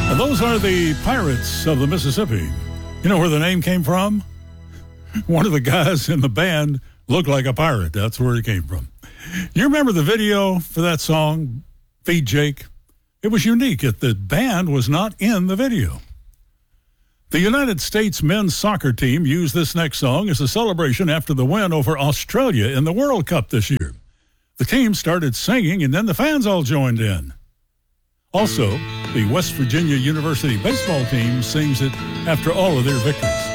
Those are the Pirates of the Mississippi. You know where the name came from? One of the guys in the band looked like a pirate. That's where it came from. You remember the video for that song, Feed Jake? It was unique that the band was not in the video. The United States men's soccer team used this next song as a celebration after the win over Australia in the World Cup this year. The team started singing, and then the fans all joined in. Also, the West Virginia University baseball team sings it after all of their victories.